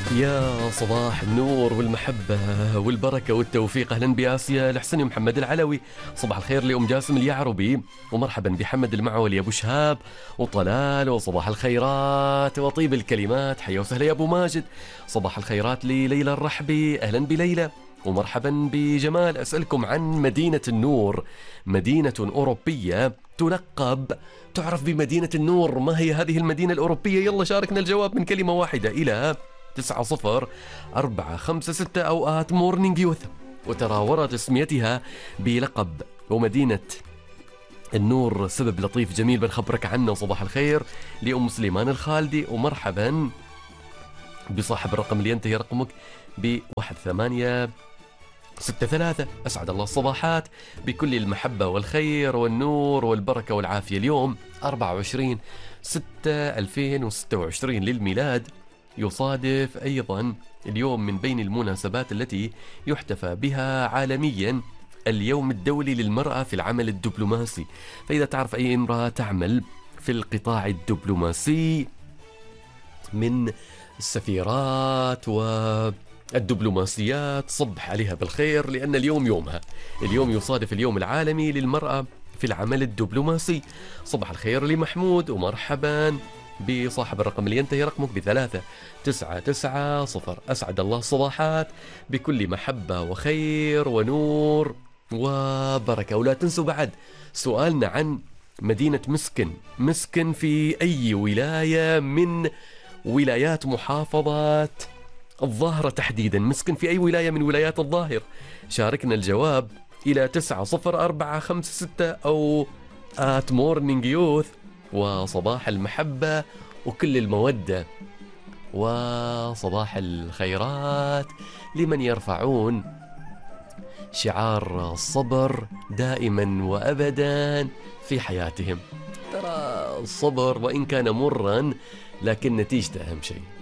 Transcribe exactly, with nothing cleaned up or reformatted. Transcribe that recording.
يا صباح النور والمحبة والبركة والتوفيق. أهلا بآسيا الحسني ومحمد العلوي. صباح الخير لأم جاسم اليعربي، ومرحبا بحمد المعولي أبو شهاب وطلال، وصباح الخيرات وطيب الكلمات. حيا وسهلا يا أبو ماجد. صباح الخيرات لليلى الرحبي، أهلا بليلى ومرحبا بجمال. أسألكم عن مدينة النور، مدينة أوروبية تلقب تعرف بمدينة النور. ما هي هذه المدينة الأوروبية؟ يلا شاركنا الجواب من كلمة واحدة إلى تسعة صفر أربعة خمسة ستة أوقات مورنينج يوث. وتراورت تسميتها بلقب ومدينة النور سبب لطيف جميل بنخبرك عنه. صباح الخير لأم سليمان الخالدي، ومرحبا بصاحب الرقم اللي ينتهي رقمك بواحد ثمانية ستة ثلاثة. أسعد الله الصباحات بكل المحبة والخير والنور والبركة والعافية. اليوم أربعة وعشرين ستة ألفين وستة وعشرين للميلاد، يصادف أيضا اليوم من بين المناسبات التي يحتفى بها عالميا اليوم الدولي للمرأة في العمل الدبلوماسي. فإذا تعرف أي امرأة تعمل في القطاع الدبلوماسي من السفيرات والدبلوماسيات، صبح عليها بالخير، لأن اليوم يومها. اليوم يصادف اليوم العالمي للمرأة في العمل الدبلوماسي. صباح الخير لمحمود، ومرحبا بصاحب الرقم اللي ينتهي رقمك بثلاثة تسعة تسعة صفر. أسعد الله الصباحات بكل محبة وخير ونور وبركة. ولا تنسوا بعد سؤالنا عن مدينة مسكن. مسكن في أي ولاية من ولايات محافظات الظاهرة تحديدا؟ مسكن في أي ولاية من ولايات الظاهر؟ شاركنا الجواب إلى تسعة صفر أربعة خمسة ستة أو آت مورنينج يوث. وصباح المحبة وكل المودة وصباح الخيرات لمن يرفعون شعار الصبر دائما وأبدا في حياتهم. ترى الصبر وإن كان مرا لكن نتيجته أهم شيء.